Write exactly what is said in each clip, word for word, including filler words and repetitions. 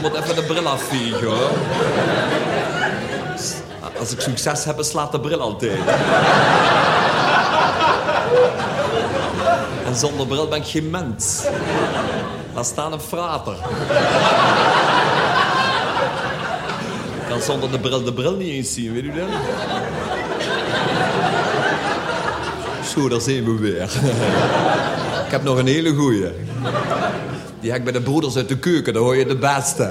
moet even de bril afvegen, hoor. Als ik succes heb, slaat de bril altijd. En zonder bril ben ik geen mens. Laat staan een frater. Ik kan zonder de bril de bril niet eens zien, weet u dat? Zo, daar zijn we weer. Ik heb nog een hele goeie. Die heb ik bij de broeders uit de keuken, daar hoor je de beste.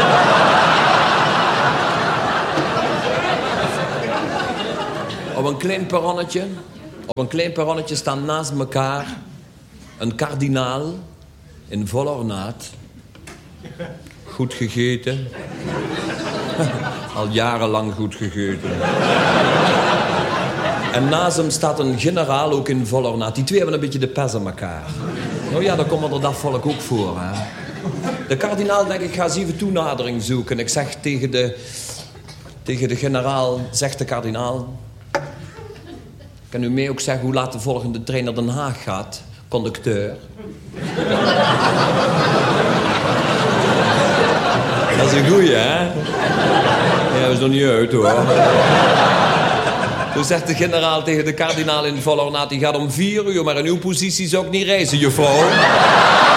Op een klein perronnetje, op een klein perronnetje staan naast elkaar een kardinaal in vol ornaat. Goed gegeten. Al jarenlang goed gegeten. En naast hem staat een generaal ook in vol ornaat. Die twee hebben een beetje de pers aan elkaar. Nou ja, daar komt er dat volk ook voor, hè. De kardinaal denkt, ik ga eens even toenadering zoeken. Ik zeg tegen de, tegen de generaal, zegt de kardinaal... Kan u mij ook zeggen hoe laat de volgende trein naar Den Haag gaat? Conducteur. Dat is een goeie, hè? Ja, dat is nog niet uit, hoor. Toen zegt de generaal tegen de kardinaal in vol ornaat... die gaat om vier uur, maar in uw positie zou ik niet reizen, juffrouw.